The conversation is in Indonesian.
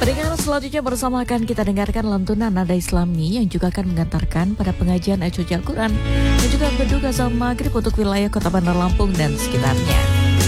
Pendengar selanjutnya bersama akan kita dengarkan lantunan nada Islami yang juga akan mengantarkan pada pengajian Al-Quran dan juga berdoa azan maghrib untuk wilayah Kota Bandar Lampung dan sekitarnya.